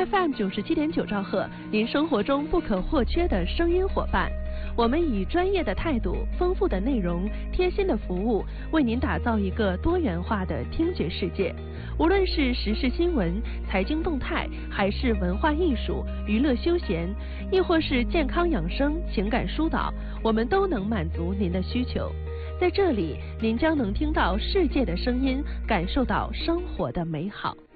FM 97.9兆赫，您生活中不可或缺的声音伙伴。我们以专业的态度、丰富的内容、贴心的服务，为您打造一个多元化的听觉世界。无论是时事新闻、财经动态，还是文化艺术、娱乐休闲，亦或是健康养生、情感疏导，我们都能满足您的需求。在这里，您将能听到世界的声音，感受到生活的美好。